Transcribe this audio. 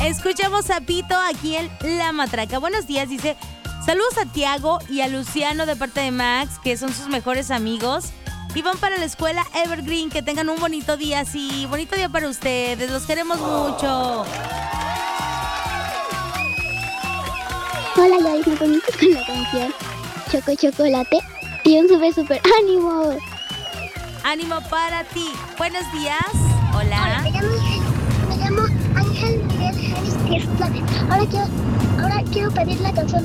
Escuchamos a Pito aquí en La Matraca. Buenos días, dice. Saludos a Tiago y a Luciano de parte de Max, que son sus mejores amigos. Y van para la escuela Evergreen. Que tengan un bonito día, sí. Bonito día para ustedes. Los queremos mucho. Hola, Yaris, ¿me permites con la canción Choco Chocolate? Y un súper ánimo. Ánimo para ti. Buenos días. Hola. Me llamo Ángel Miguel Harris Díaz Planes. Ahora quiero pedir la canción